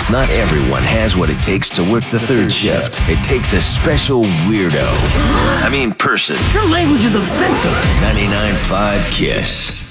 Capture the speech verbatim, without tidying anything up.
Not everyone has what it takes to work the third shift. It takes a special weirdo. I mean person. Your language is offensive. ninety-nine point five KISS.